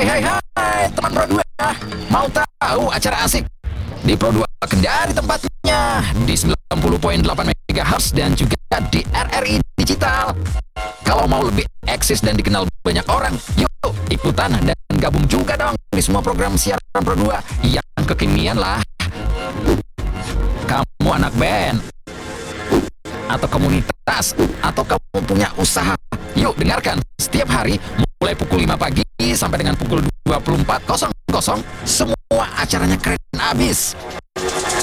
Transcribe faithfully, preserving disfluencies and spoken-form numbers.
Hai hai hai teman Pro dua, mau tahu acara asik di Pro dua Kendari tempatnya di sembilan puluh koma delapan megahertz dan juga di R R I Digital. Kalau mau lebih eksis dan dikenal banyak orang, yuk ikutan dan gabung juga dong di semua program siaran Pro dua yang kekinian lah. Kamu anak band atau komunitas atau kamu punya usaha, yuk dengarkan setiap hari mulai pukul lima pagi sampai dengan pukul dua puluh empat nol nol. Semua acaranya keren abis.